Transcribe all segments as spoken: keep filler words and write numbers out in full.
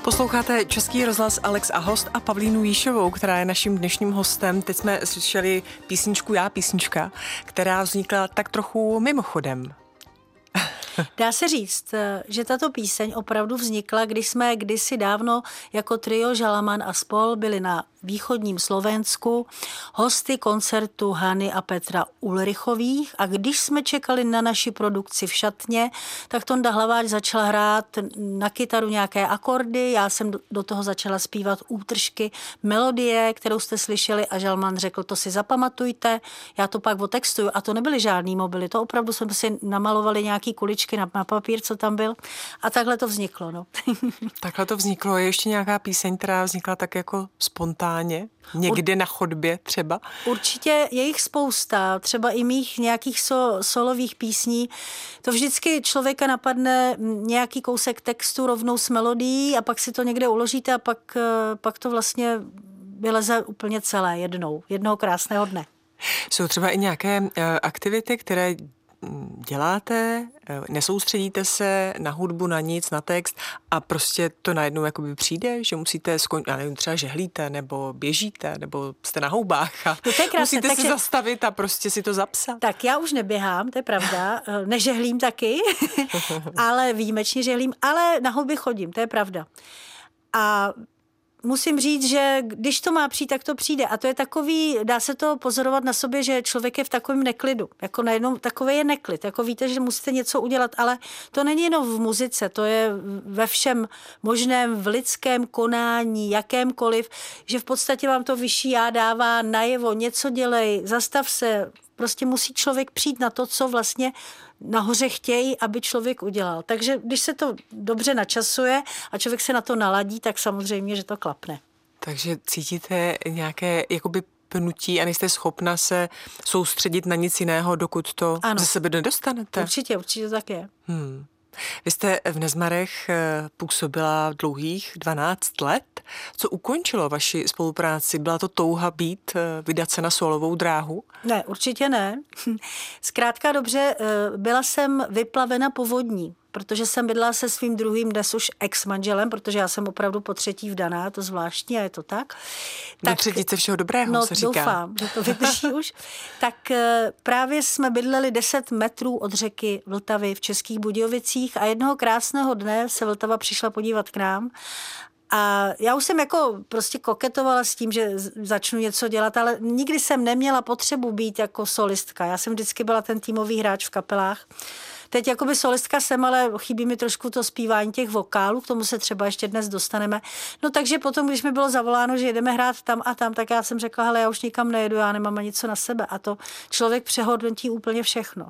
Posloucháte Český rozhlas, Alex a host a Pavlínu Jíšovou, která je naším dnešním hostem. Teď jsme slyšeli písničku Já písnička, která vznikla tak trochu mimochodem. Dá se říct, že tato píseň opravdu vznikla, když jsme kdysi dávno jako trio Žalaman a spol byli na východním Slovensku hosty koncertu Hany a Petra Ulrichových a když jsme čekali na naši produkci v šatně, tak Tonda Hlaváč začal hrát na kytaru nějaké akordy, já jsem do toho začala zpívat útržky melodie, kterou jste slyšeli a Žalman řekl, to si zapamatujte, já to pak otextuju a to nebyly žádný mobily, to opravdu jsme si namalovali nějaký kuličky na, na papír, co tam byl a takhle to vzniklo. No. Takhle to vzniklo, je ještě nějaká píseň, která vznikla tak jako spontánně? Někde na chodbě třeba? Určitě je jich spousta, třeba i mých nějakých so, solových písní. To vždycky člověka napadne nějaký kousek textu rovnou s melodií a pak si to někde uložíte a pak, pak to vlastně vyleze úplně celé jednou, jednoho krásného dne. Jsou třeba i nějaké uh, aktivity, které děláte, nesoustředíte se na hudbu, na nic, na text a prostě to najednou jakoby přijde, že musíte skon... já nevím, třeba žehlíte, nebo běžíte, nebo jste na houbách a no to je krásné, musíte takže... si zastavit a prostě si to zapsat. Tak já už neběhám, to je pravda, nežehlím taky, ale výjimečně žehlím, ale na houby chodím, to je pravda. A musím říct, že když to má přijít, tak to přijde. A to je takový, dá se to pozorovat na sobě, že člověk je v takovém neklidu. Jako najednou takový je neklid. Jako víte, že musíte něco udělat, ale to není jenom v muzice, to je ve všem možném, v lidském konání, jakémkoliv, že v podstatě vám to vyšší já dává najevo, něco dělej, zastav se. Prostě musí člověk přijít na to, co vlastně nahoře chtějí, aby člověk udělal. Takže když se to dobře načasuje a člověk se na to naladí, tak samozřejmě, že to klapne. Takže cítíte nějaké jakoby pnutí a nejste schopna se soustředit na nic jiného, dokud to ano. ze sebe nedostanete? Určitě, určitě tak je. Hmm. Vy jste v Nezmarech působila dlouhých dvanáct let. Co ukončilo vaši spolupráci? Byla to touha být, vydat se na solovou dráhu? Ne, určitě ne. Zkrátka dobře, byla jsem vyplavena povodní, protože jsem bydlela se svým druhým dnes už ex-manželem, protože já jsem opravdu po třetí vdaná, to zvláštní a je to tak. Do třetice všeho dobrého, no, se říká. Doufám, že to vydrží už. Tak právě jsme bydleli deset metrů od řeky Vltavy v Českých Budějovicích a jednoho krásného dne se Vltava přišla podívat k nám. A já už jsem jako prostě koketovala s tím, že začnu něco dělat, ale nikdy jsem neměla potřebu být jako solistka. Já jsem vždycky byla ten týmový hráč v kapelách. Teď jakoby solistka jsem, ale chybí mi trošku to zpívání těch vokálů, k tomu se třeba ještě dnes dostaneme. No takže potom, když mi bylo zavoláno, že jedeme hrát tam a tam, tak já jsem řekla, hele, já už nikam nejedu, já nemám ani něco na sebe. A to člověk přehodnotí úplně všechno.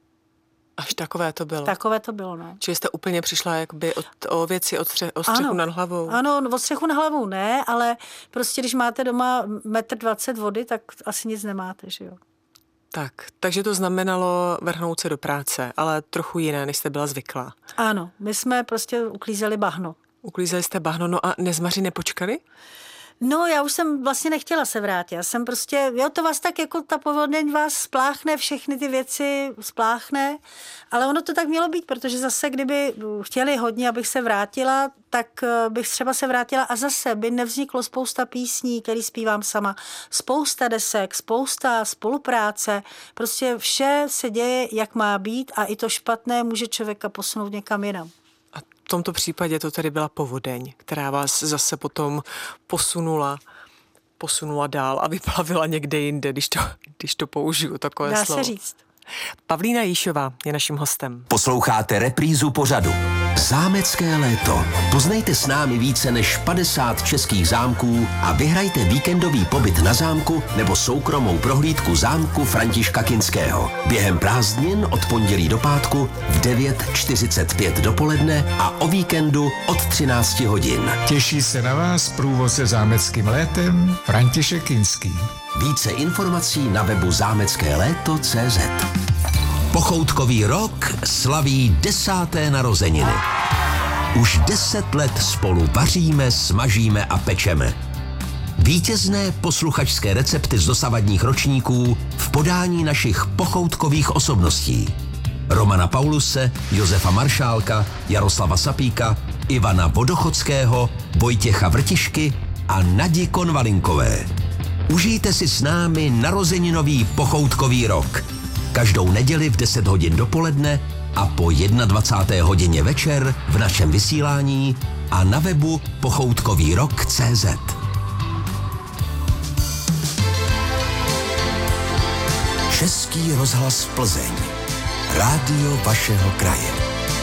Až takové to bylo. Takové to bylo, no. Čili jste úplně přišla jakoby od, o věci, o, stře, o střechu ano, nad hlavou. Ano, o střechu nad hlavou ne, ale prostě když máte doma metr dvacet vody, tak asi nic nemáte, že jo. Tak, takže to znamenalo vrhnout se do práce, ale trochu jiné, než jste byla zvyklá. Ano, my jsme prostě uklízeli bahno. Uklízeli jste bahno, no a Nezmaři nepočkali? No, já už jsem vlastně nechtěla se vrátit. Já jsem prostě, jo, to vás tak jako ta povodeň vás spláchne, všechny ty věci spláchne, ale ono to tak mělo být, protože zase, kdyby chtěli hodně, abych se vrátila, tak bych třeba se vrátila a zase by nevzniklo spousta písní, které zpívám sama, spousta desek, spousta spolupráce, prostě vše se děje, jak má být a i to špatné může člověka posunout někam jinam. V tomto případě to tedy byla povodeň, která vás zase potom posunula, posunula dál a vyplavila někde jinde, když to, když to použiju, takové Dá slovo. se říct. Pavlína Jíšová je naším hostem. Posloucháte reprízu pořadu Zámecké léto. Poznejte s námi více než padesát českých zámků a vyhrajte víkendový pobyt na zámku nebo soukromou prohlídku zámku Františka Kinského. Během prázdnin od pondělí do pátku v devět čtyřicet pět dopoledne a o víkendu od třináct hodin. Těší se na vás průvodce zámeckým létem František Kinský. Více informací na webu zámecké léto tečka cé zet. Pochoutkový rok slaví desáté narozeniny. Už deset let spolu vaříme, smažíme a pečeme. Vítězné posluchačské recepty z dosavadních ročníků v podání našich pochoutkových osobností. Romana Pauluse, Josefa Maršálka, Jaroslava Sapíka, Ivana Vodochodského, Vojtěcha Vrtišky a Nadi Konvalinkové. Užijte si s námi narozeninový pochoutkový rok. Každou neděli v deset hodin dopoledne a po dvacáté jedné hodině večer v našem vysílání a na webu pochoutkový rok tečka cé zet. Český rozhlas Plzeň. Rádio vašeho kraje.